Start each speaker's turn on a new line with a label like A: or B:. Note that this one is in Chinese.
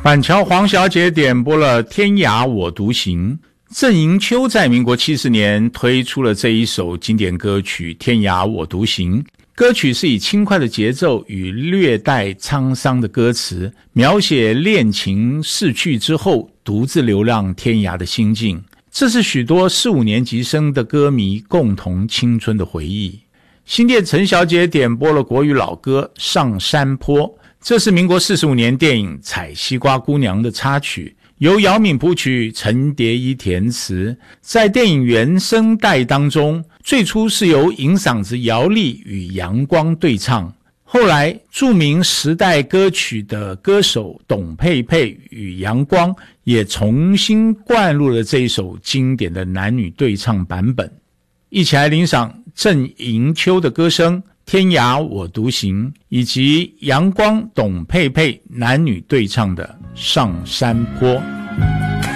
A: 板桥黄小姐点播了《天涯我独行》。郑盈秋在民国70年推出了这一首经典歌曲《天涯我独行》。歌曲是以轻快的节奏与略带沧桑的歌词，描写恋情逝去之后独自流浪天涯的心境。这是许多4、5年级生的歌迷共同青春的回忆。新店陈小姐点播了国语老歌《上山坡》，这是民国45年电影《采西瓜姑娘》的插曲，由姚敏谱曲，陈蝶衣填词。在电影原声带当中，最初是由银嗓子姚丽与阳光对唱，后来著名时代歌曲的歌手董佩佩与阳光也重新灌入了这一首经典的男女对唱版本。一起来欣赏郑盈秋的歌声《天涯我独行》，以及阳光董佩佩男女对唱的《上山坡》。